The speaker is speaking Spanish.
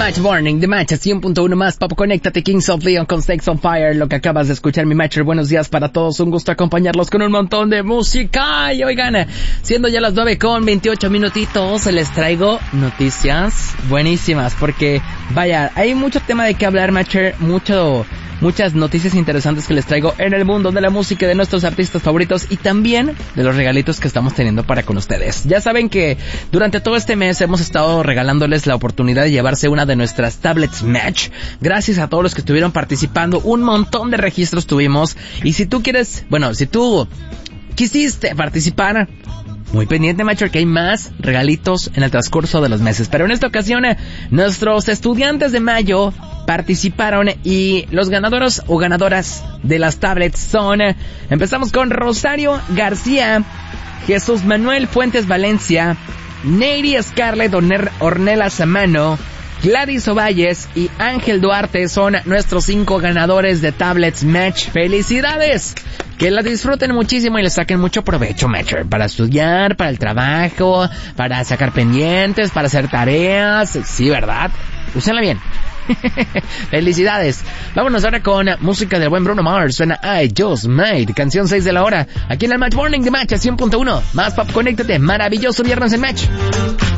Match Morning, The Match, 100.1 más Pop, conéctate, Kings of Leon con Sex on Fire, lo que acabas de escuchar, mi Matcher. Buenos días para todos, un gusto acompañarlos con un montón de música. Y oigan, siendo ya las 9:28 minutitos, les traigo noticias buenísimas, porque vaya, hay mucho tema de qué hablar, Matcher, muchas noticias interesantes que les traigo en el mundo de la música, de nuestros artistas favoritos y también de los regalitos que estamos teniendo para con ustedes. Ya saben que durante todo este mes hemos estado regalándoles la oportunidad de llevarse una de nuestras tablets Match. Gracias a todos los que estuvieron participando, un montón de registros tuvimos. Y si tú quisiste participar, muy pendiente, Matcher, que hay más regalitos en el transcurso de los meses. Pero en esta ocasión, nuestros estudiantes de mayo participaron y los ganadores o ganadoras de las tablets son... Empezamos con Rosario García, Jesús Manuel Fuentes Valencia, Neyri Scarlett Ornelas Samano, Gladys Ovalles y Ángel Duarte son nuestros 5 ganadores de tablets Match. ¡Felicidades! Que la disfruten muchísimo y les saquen mucho provecho, Matcher, para estudiar, para el trabajo, para sacar pendientes, para hacer tareas. Sí, ¿verdad? Úsenla bien. Felicidades. Vámonos ahora con música del buen Bruno Mars. Suena I Just Made, canción 6 de la hora, aquí en el Match Morning de Match a 100.1 más Pop. Conéctate, maravilloso viernes en Match.